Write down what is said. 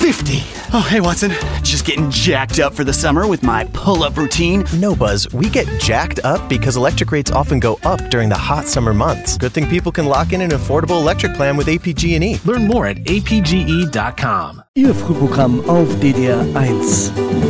$50. Oh, hey, Watson. Just getting jacked up for the summer with my pull-up routine. No, Buzz. We get jacked up because electric rates often go up during the hot summer months. Good thing people can lock in an affordable electric plan with APG&E. Learn more at apge.com. Ihr Frühprogramm auf DDR 1.